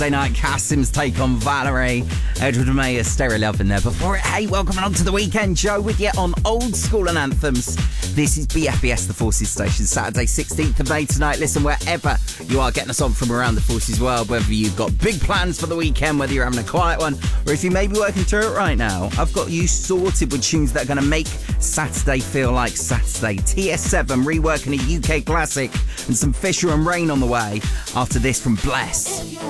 Night, Kasim's take on Valerie, Edward Mayer, Stereo Love in there. Before it, hey, welcome along to the weekend, Joe, with you on Old School and Anthems. This is BFBS, the Forces Station, Saturday, 16th of May tonight. Listen, wherever you are getting us on from around the Forces world, whether you've got big plans for the weekend, whether you're having a quiet one, or if you may be working through it right now, I've got you sorted with tunes that are going to make Saturday feel like Saturday. TS7 reworking a UK classic and some Fisher and Rain on the way after this from Bless.